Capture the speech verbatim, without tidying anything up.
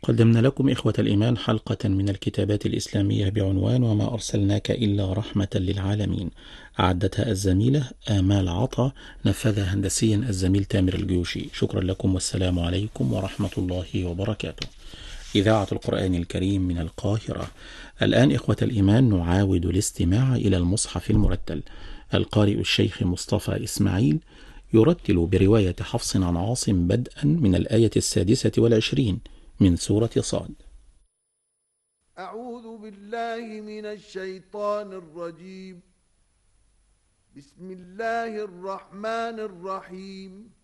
قدمنا لكم إخوة الإيمان حلقة من الكتابات الإسلامية بعنوان وما أرسلناك إلا رحمة للعالمين، أعدتها الزميلة آمال عطا، نفذها هندسيا الزميل تامر الجيوشي. شكرا لكم والسلام عليكم ورحمة الله وبركاته. إذاعة القرآن الكريم من القاهرة. الآن إخوة الإيمان نعاود الاستماع إلى المصحف المرتل. القارئ الشيخ مصطفى إسماعيل يرتل برواية حفص عن عاصم بدءا من الآية السادسة والعشرين من سورة صاد. أعوذ بالله من الشيطان الرجيم. بسم الله الرحمن الرحيم.